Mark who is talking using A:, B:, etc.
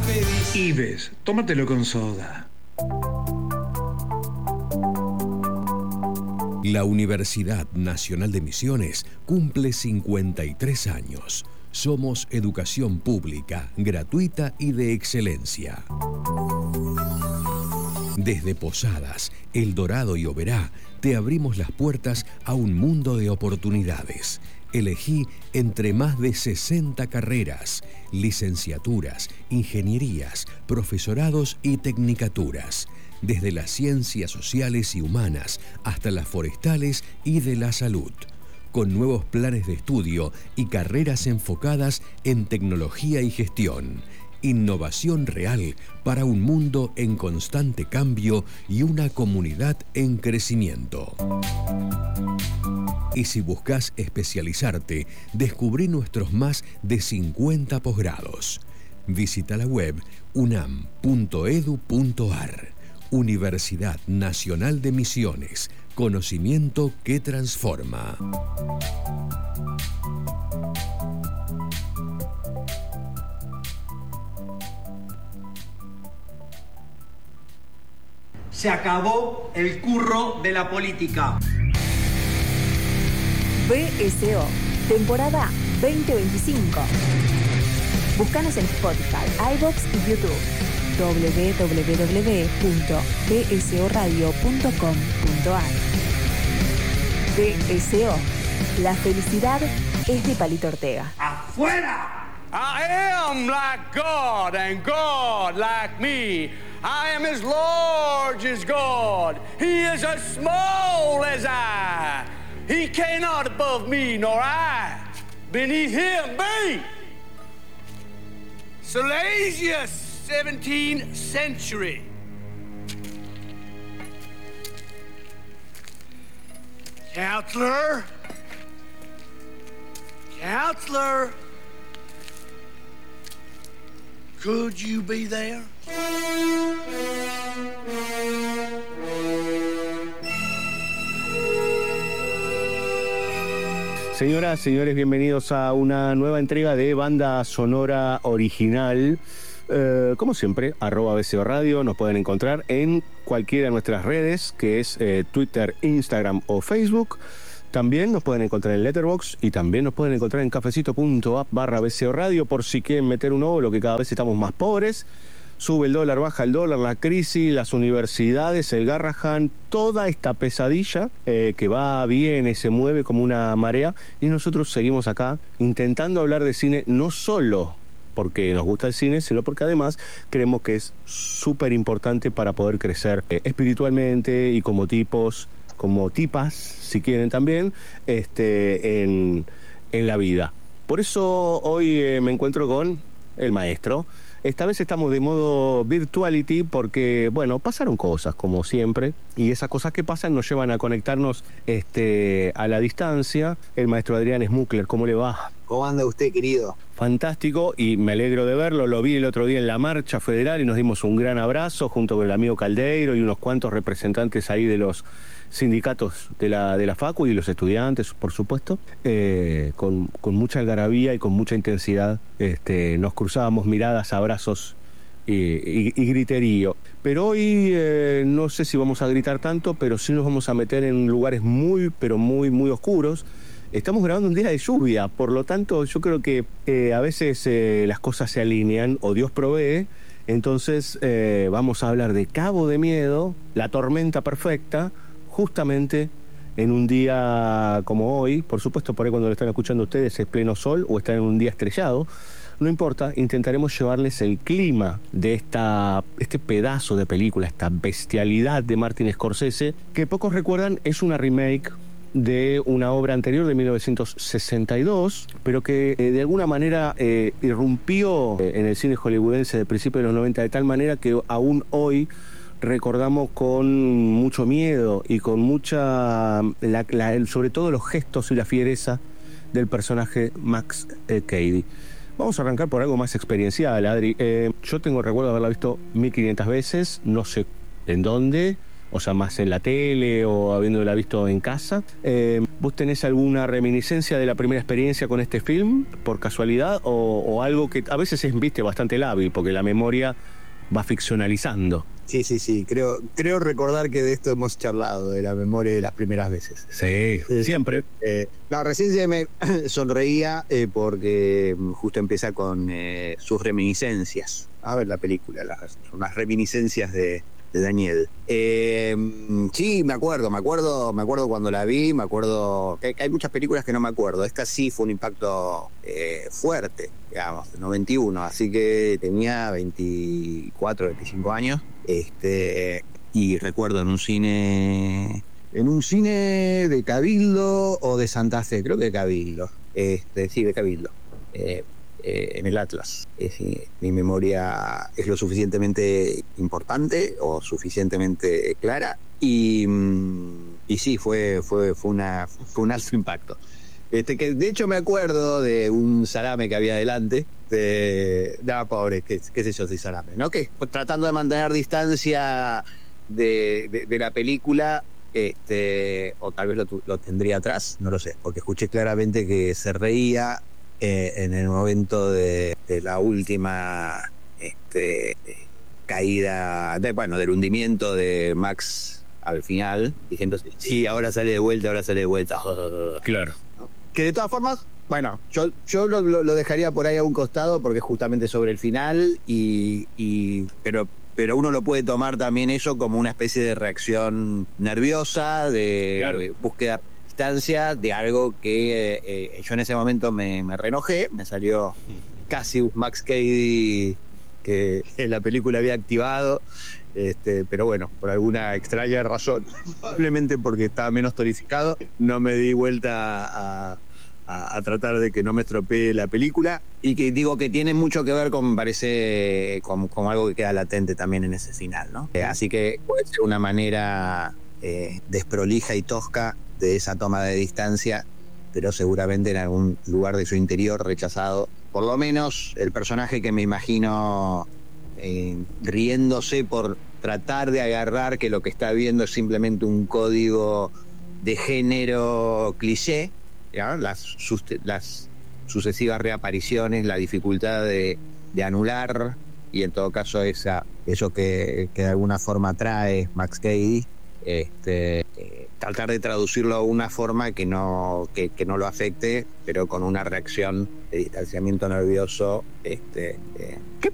A: feliz.
B: Ives, tómatelo con soda.
C: La Universidad Nacional de Misiones cumple 53 años. Somos educación pública, gratuita y de excelencia. Desde Posadas, El Dorado y Oberá, te abrimos las puertas a un mundo de oportunidades. Elegí entre más de 60 carreras, licenciaturas, ingenierías, profesorados y tecnicaturas. Desde las ciencias sociales y humanas hasta las forestales y de la salud, con nuevos planes de estudio y carreras enfocadas en tecnología y gestión. Innovación real para un mundo en constante cambio y una comunidad en crecimiento. Y si buscas especializarte, descubrí nuestros más de 50 posgrados. Visita la web unam.edu.ar. Universidad Nacional de Misiones. Conocimiento que transforma.
D: Se acabó el curro de la política.
E: BSO, temporada 2025. Búscanos en Spotify, iVoox y YouTube. www.bsoradio.com.ar. BSO, la felicidad es de Palito Ortega.
D: ¡Afuera!
F: I am like God and God like me. I am as large as God. He is as small as I. He cannot above me, nor I beneath him be. Salasius, 17th century. Counselor? Counselor? Could you be there?
G: Señoras, señores, bienvenidos a una nueva entrega de Banda Sonora Original. Como siempre, @BSO Radio, nos pueden encontrar en cualquiera de nuestras redes, que es Twitter, Instagram o Facebook. También nos pueden encontrar en Letterboxd y también nos pueden encontrar en cafecito.app/BSO Radio por si quieren meter un óvulo, que cada vez estamos más pobres. Sube el dólar, baja el dólar, la crisis, las universidades, el Garrahan, toda esta pesadilla que va, viene, se mueve como una marea, y nosotros seguimos acá intentando hablar de cine, no solo porque nos gusta el cine, sino porque además creemos que es súper importante para poder crecer espiritualmente y como tipos, como tipas, si quieren también, en la vida. Por eso hoy me encuentro con el maestro. Esta vez estamos de modo virtuality porque, bueno, pasaron cosas como siempre, y esas cosas que pasan nos llevan a conectarnos a la distancia. El maestro Adrián Smukler, ¿cómo le va?
H: ¿Cómo anda usted, querido?
G: Fantástico, y me alegro de verlo. Lo vi el otro día en la marcha federal y nos dimos un gran abrazo junto con el amigo Caldeiro y unos cuantos representantes ahí de los sindicatos de la Facu y los estudiantes, por supuesto, con mucha algarabía y con mucha intensidad. Nos cruzábamos miradas, abrazos y griterío. Pero hoy no sé si vamos a gritar tanto, pero sí nos vamos a meter en lugares muy, pero muy, muy oscuros. Estamos grabando un día de lluvia, por lo tanto yo creo que a veces las cosas se alinean o Dios provee. Entonces vamos a hablar de Cabo de Miedo, la tormenta perfecta, justamente en un día como hoy. Por supuesto, por ahí cuando lo están escuchando ustedes es pleno sol o están en un día estrellado. No importa, intentaremos llevarles el clima de este pedazo de película, esta bestialidad de Martin Scorsese, que pocos recuerdan, es una remake de una obra anterior de 1962, pero que de alguna manera irrumpió en el cine hollywoodense de principios de los 90 de tal manera que aún hoy recordamos con mucho miedo y con mucha, sobre todo los gestos y la fiereza del personaje Max Cady. Vamos a arrancar por algo más experiencial, Adri. Yo tengo recuerdo de haberla visto 1500 veces, no sé en dónde, o sea, más en la tele o habiéndola visto en casa. ¿Vos tenés alguna reminiscencia de la primera experiencia con este film, por casualidad, o algo que a veces es, viste, bastante lábil, porque la memoria va ficcionalizando?
A: Sí. Creo recordar que de esto hemos charlado, de la memoria de las primeras veces.
G: Sí, siempre.
A: No, recién se me sonreía porque justo empieza con sus reminiscencias. A ver la película, las reminiscencias de Daniel. Sí, me acuerdo cuando la vi, me acuerdo que hay muchas películas que no me acuerdo. Esta sí fue un impacto fuerte, digamos, 91, así que tenía 24, 25 años. Y recuerdo en un cine de Cabildo o de Santa Fe, creo que de Cabildo. Sí, de Cabildo. En el Atlas. Mi memoria es lo suficientemente importante o suficientemente clara y sí, fue un alto impacto. Que de hecho me acuerdo de un salame que había adelante, pobre, qué sé yo, si salame, ¿no? Que tratando de mantener distancia de la película, o tal vez lo tendría atrás, no lo sé, porque escuché claramente que se reía en el momento de la última caída, del hundimiento de Max al final, diciendo, sí, ahora sale de vuelta.
G: Claro.
A: Que de todas formas, bueno, yo lo dejaría por ahí a un costado porque es justamente sobre el final, pero uno lo puede tomar también eso como una especie de reacción nerviosa, de búsqueda de distancia, de algo que yo en ese momento me reenojé, me salió casi un Max Cady que en la película había activado, pero bueno, por alguna extraña razón, probablemente porque estaba menos tonificado, no me di vuelta a tratar de que no me estropee la película, y que digo que tiene mucho que ver con, parece, con algo que queda latente también en ese final, ¿no? Así que puede ser una manera desprolija y tosca de esa toma de distancia, pero seguramente en algún lugar de su interior rechazado. Por lo menos el personaje que me imagino riéndose por tratar de agarrar que lo que está viendo es simplemente un código de género cliché, ¿ya? Las sucesivas reapariciones, la dificultad de anular, y en todo caso eso que de alguna forma trae Max Cady, tratar de traducirlo a una forma que no lo afecte, pero con una reacción de distanciamiento nervioso que